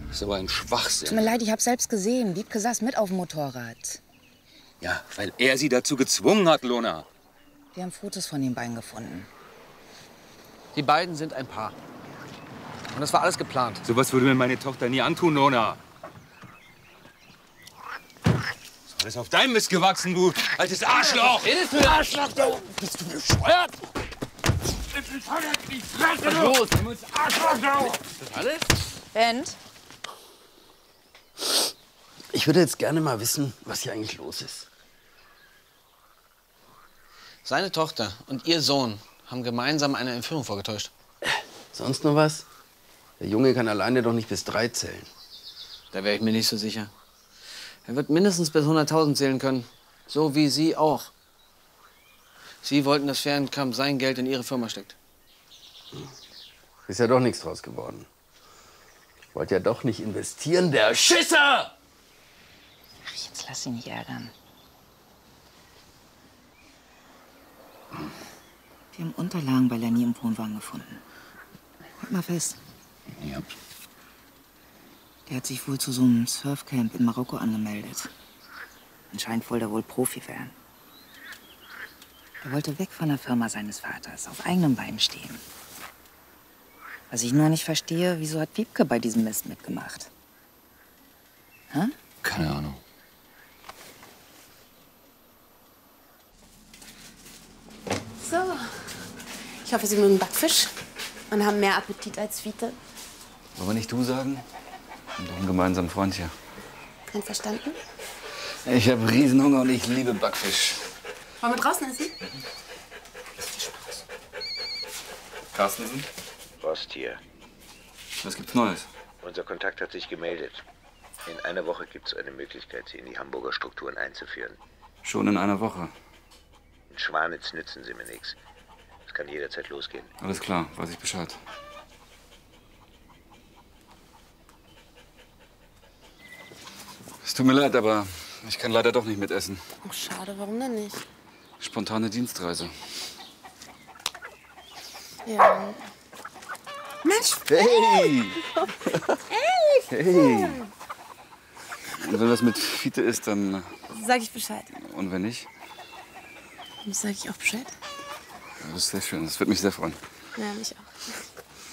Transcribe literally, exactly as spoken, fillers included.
Das ist aber ein Schwachsinn. Tut mir leid, ich habe selbst gesehen. Wiebke saß mit auf dem Motorrad. Ja, weil er sie dazu gezwungen hat, Lona. Wir haben Fotos von den beiden gefunden. Die beiden sind ein Paar. Und das war alles geplant. Sowas würde mir meine Tochter nie antun, Lona. Ist alles auf deinem Mist gewachsen, du altes Arschloch! Redest du, Arschloch, du? Bist du bescheuert? Was ist los? Du musst Arschloch, du! Ist das alles? Bent? Ich würde jetzt gerne mal wissen, was hier eigentlich los ist. Seine Tochter und ihr Sohn haben gemeinsam eine Entführung vorgetäuscht. Sonst noch was? Der Junge kann alleine doch nicht bis drei zählen. Da wäre ich mir nicht so sicher. Er wird mindestens bis hunderttausend zählen können. So wie Sie auch. Sie wollten, dass Fehrenkamp sein Geld in Ihre Firma steckt. Ist ja doch nichts draus geworden. Wollt ja doch nicht investieren, der Schisser! Ach, jetzt lass ihn nicht ärgern. Wir haben Unterlagen bei Lenny im Wohnwagen gefunden. Halt mal fest. Ja. Der hat sich wohl zu so einem Surfcamp in Marokko angemeldet. Anscheinend wollte er wohl Profi werden. Er wollte weg von der Firma seines Vaters, auf eigenen Beinen stehen. Was ich nur nicht verstehe, wieso hat Wiebke bei diesem Mist mitgemacht? Hä? Keine Ahnung. So. Ich hoffe, Sie mögen Backfisch und haben mehr Appetit als Vite. Wollen wir nicht du sagen? Wir haben doch einen gemeinsamen Freund hier. Einverstanden? Ich habe Riesenhunger und ich liebe Backfisch. Wollen wir draußen essen? Carstensen? Rost hier. Was gibt's Neues? Unser Kontakt hat sich gemeldet. In einer Woche gibt es eine Möglichkeit, Sie in die Hamburger Strukturen einzuführen. Schon in einer Woche. In Schwanitz nützen Sie mir nichts. Es kann jederzeit losgehen. Alles klar, weiß ich Bescheid. Es tut mir leid, aber ich kann leider doch nicht mitessen. Oh, schade. Warum denn nicht? Spontane Dienstreise. Ja. Mensch! Hey! Hey! Und wenn das mit Fiete ist, dann... Sag ich Bescheid. Und wenn nicht? Sag ich auch Bescheid. Das ist sehr schön. Das würde mich sehr freuen. Ja, mich auch.